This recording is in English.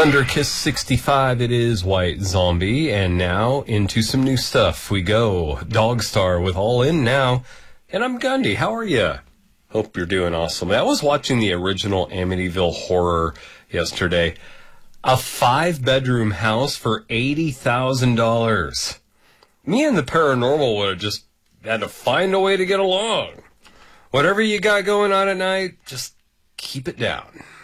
Thunderkiss 65, it is White Zombie, and now into some new stuff we go. Dogstar with All In Now, and I'm Gundy. How are you? Hope you're doing awesome. I was watching the original Amityville Horror yesterday. A 5-bedroom house for $80,000. Me and the paranormal would have just had to find a way to get along. Whatever you got going on at night, just keep it down.